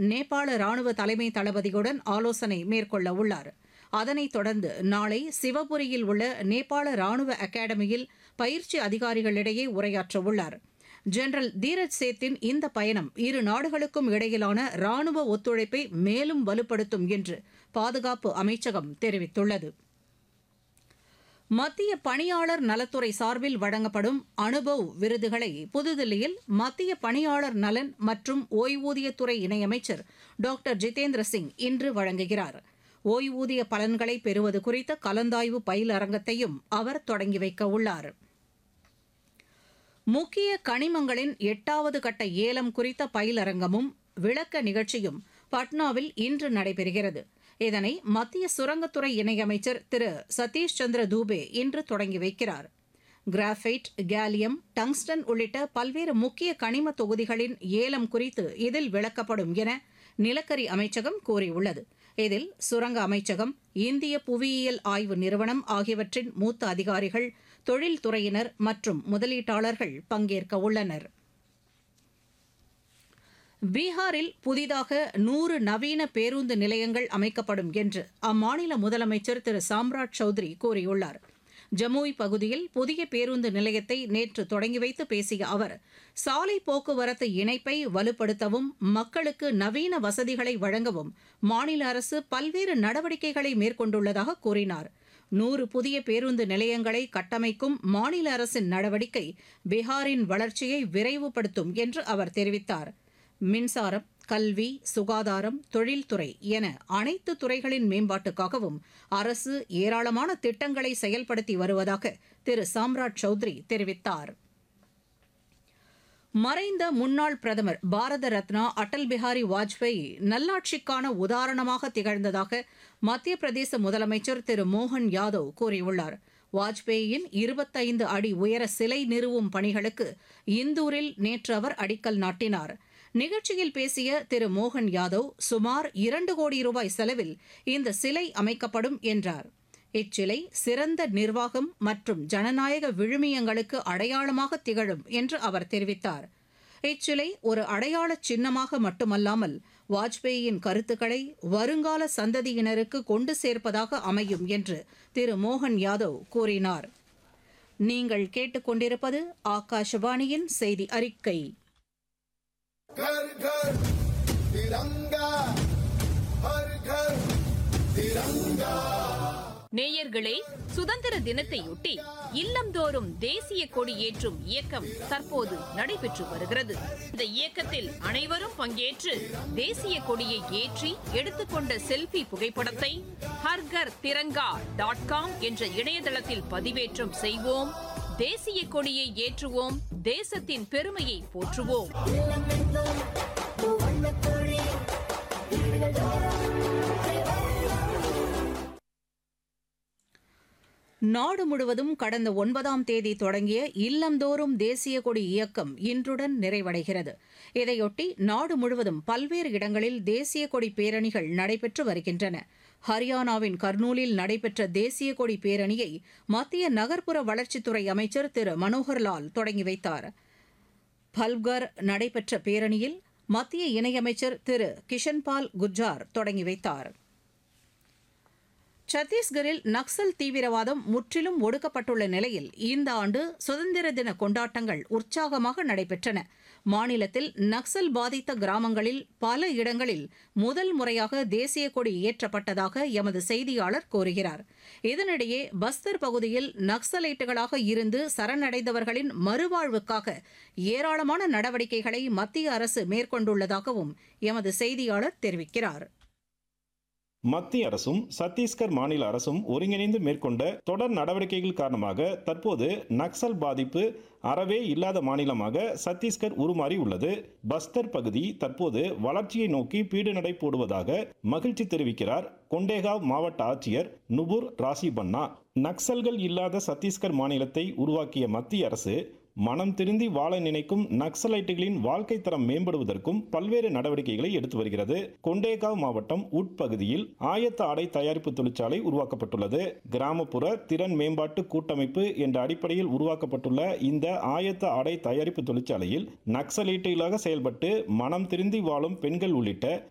நேபாள ராணுவ தலைமை தளபதியுடன் ஆலோசனை மேற்கொள்ள உள்ளார். அதனைத் தொடர்ந்து நாளை சிவபுரியில் உள்ள நேபாள ராணுவ அகாடமியில் பயிற்சி அதிகாரிகளிடையே உரையாற்றவுள்ளார். ஜெனரல் தீரஜ் சேத்தின் இந்த பயணம் இரு நாடுகளுக்கும் இடையிலான ராணுவ ஒத்துழைப்பை மேலும் வலுப்படுத்தும் என்று பாதுகாப்பு அமைச்சகம் தெரிவித்துள்ளது. மத்திய பணியாளர் நலத்துறை சார்பில் வழங்கப்படும் அனுபவ் விருதுகளை புதுதில்லியில் மத்திய பணியாளர் நலன் மற்றும் ஓய்வூதியத்துறை இணையமைச்சர் டாக்டர் ஜிதேந்திர சிங் இன்று வழங்குகிறார். ஓய்வூதிய பலன்களை பெறுவது குறித்த கலந்தாய்வு பயிலரங்கத்தையும் அவர் தொடங்கி வைக்க உள்ளார். முக்கிய கனிமங்களின் 8வது கட்ட ஏலம் குறித்த பயிலரங்கமும் விளக்க நிகழ்ச்சியும் பட்னாவில் இன்று நடைபெறுகிறது. இதனை மத்திய சுரங்கத்துறை இணையமைச்சர் திரு சதீஷ் சந்திர தூபே இன்று தொடங்கி வைக்கிறார். கிராஃபைட், கேலியம், டங்ஸ்டன் உள்ளிட்ட பல்வேறு முக்கிய கனிம தொகுதிகளின் ஏலம் குறித்து இதில் விளக்கப்படும் என நிலக்கரி அமைச்சகம் கூறியுள்ளது. இதில் சுரங்க அமைச்சகம், இந்திய புவியியல் ஆய்வு நிறுவனம் ஆகியவற்றின் மூத்த அதிகாரிகள், தொழில்துறையினர் மற்றும் முதலீட்டாளர்கள் பங்கேற்க உள்ளனர். பீகாரில் புதிதாக 100 நவீன பேருந்து நிலையங்கள் அமைக்கப்படும் என்று அம்மாநில முதலமைச்சர் திரு சாம்ராட் சௌத்ரி கூறியுள்ளார். ஜமுய் பகுதியில் புதிய பேருந்து நிலையத்தை நேற்று தொடங்கி வைத்து பேசிய அவர், சாலை போக்குவரத்து இணைப்பை வலுப்படுத்தவும் மக்களுக்கு நவீன வசதிகளை வழங்கவும் மாநில அரசு பல்வேறு நடவடிக்கைகளை மேற்கொண்டுள்ளதாக கூறினார். 100 புதிய பேருந்து நிலையங்களை கட்டமைக்கும் மாநில அரசின் நடவடிக்கை பீகாரின் வளர்ச்சியை விரைவுபடுத்தும் என்று அவர் தெரிவித்தார். மின்சாரம், கல்வி, சுகாதாரம், தொழில்துறை என அனைத்து துறைகளின் மேம்பாட்டுக்காகவும் அரசு ஏராளமான திட்டங்களை செயல்படுத்தி வருவதாக திரு சாம்ராட் சௌத்ரி தெரிவித்தார். மறைந்த முன்னாள் பிரதமர் பாரத ரத்னா அடல் பிஹாரி வாஜ்பேயி நல்லாட்சிக்கான உதாரணமாக திகழ்ந்ததாக மத்திய பிரதேச முதலமைச்சர் திரு மோகன் யாதவ் கூறியுள்ளார். வாஜ்பேயியின் 25 அடி உயர சிலை நிறுவும் பணிகளுக்கு இந்தூரில் நேற்று அவர் அடிக்கல் நாட்டினார். நிகழ்ச்சியில் பேசிய திரு மோகன் யாதவ், சுமார் 2 கோடி ரூபாய் செலவில் இந்த சிலை அமைக்கப்படும் என்றார். இச்சிலை சிறந்த நிர்வாகம் மற்றும் ஜனநாயக விழுமியங்களுக்கு அடையாளமாக திகழும் என்று அவர் தெரிவித்தார். இச்சிலை ஒரு அடையாள சின்னமாக மட்டுமல்லாமல் வாஜ்பேயியின் கருத்துக்களை வருங்கால சந்ததியினருக்கு கொண்டு சேர்ப்பதாக அமையும் என்று திரு மோகன் யாதவ் கூறினார். நீங்கள் கேட்டுக்கொண்டிருப்பது ஆகாஷவாணியின் செய்தி அறிக்கை. घर घर तिरंगा, हर घर तिरंगा. நேயர்களே, சுதந்திர தினத்தையொட்டி இல்லந்தோறும் தேசிய கொடி ஏற்றும் இயக்கம் தற்போது நடைபெற்று வருகிறது. இந்த இயக்கத்தில் அனைவரும் பங்கேற்று தேசிய கொடியை ஏற்றி எடுத்துக்கொண்ட செல்ஃபி புகைப்படத்தை ஹர்கர் திரங்கா.com என்ற இணையதளத்தில் பதிவேற்றம் செய்வோம். தேசிய கொடியை ஏற்றுவோம், தேசத்தின் பெருமையை போற்றுவோம். நாடு முழுவதும் கடந்த 9ஆம் தேதி தொடங்கிய இல்லந்தோறும் தேசிய கொடி இயக்கம் இன்றுடன் நிறைவடைகிறது. இதையொட்டி நாடு முழுவதும் பல்வேறு இடங்களில் தேசிய கொடி பேரணிகள் நடைபெற்று வருகின்றன. ஹரியானாவின் கர்னூலில் நடைபெற்ற தேசிய கொடி பேரணியை மத்திய நகர்ப்புற வளர்ச்சித்துறை அமைச்சர் திரு மனோகர்லால் தொடங்கி வைத்தார். பல்கர் நடைபெற்ற பேரணியில் மத்திய இணையமைச்சர் திரு கிஷன்பால் குர்ஜார் தொடங்கி வைத்தார். சத்தீஸ்கரில் நக்சல் தீவிரவாதம் முற்றிலும் ஒடுக்கப்பட்டுள்ள நிலையில் இந்த ஆண்டு சுதந்திர தின கொண்டாட்டங்கள் உற்சாகமாக நடைபெற்றன. மாநிலத்தில் நக்சல் பாதித்த கிராமங்களில் பல இடங்களில் முதல் முறையாக தேசிய கொடி ஏற்றப்பட்டதாக எமது செய்தியாளர் கூறுகிறார். இதனிடையே பஸ்தர் பகுதியில் நக்சலைட்டுகளாக இருந்து சரணடைந்தவர்களின் மறுவாழ்வுக்காக ஏராளமான நடவடிக்கைகளை மத்திய அரசு மேற்கொண்டுள்ளதாகவும் எமது செய்தியாளர் தெரிவிக்கிறார். மத்திய அரசும் சத்தீஸ்கர் மாநில அரசும் ஒருங்கிணைந்து மேற்கொண்ட தொடர் நடவடிக்கைகள் காரணமாக தற்போது நக்சல் பாதிப்பு அறவே இல்லாத மாநிலமாக சத்தீஸ்கர் உருமாறி உள்ளது. பஸ்தர் பகுதி தற்போது வளர்ச்சியை நோக்கி பீடு நடை போடுவதாக மகிழ்ச்சி தெரிவிக்கிறார் கொண்டேகாவ் மாவட்ட ஆட்சியர் நுபுர் ராசிபன்னா. நக்சல்கள் இல்லாத சத்தீஸ்கர் மாநிலத்தை உருவாக்கிய மத்திய அரசு மனம் திருந்தி வாழ நினைக்கும் நக்சலைட்டுகளின் வாழ்க்கை தரம் மேம்படுவதற்கும் பல்வேறு நடவடிக்கைகளை எடுத்து வருகிறது. கொண்டேகாவ் மாவட்டம் உட்பகுதியில் ஆயத்த ஆடை தயாரிப்பு தொழிற்சாலை உருவாக்கப்பட்டுள்ளது. கிராமப்புற திறன் மேம்பாட்டு கூட்டமைப்பு என்ற அடிப்படையில் உருவாக்கப்பட்டுள்ள இந்த ஆயத்த ஆடை தயாரிப்பு தொழிற்சாலையில் நக்சலைட்டுகளாக செயல்பட்டு மனம் திருந்தி வாழும் பெண்கள் உள்ளிட்ட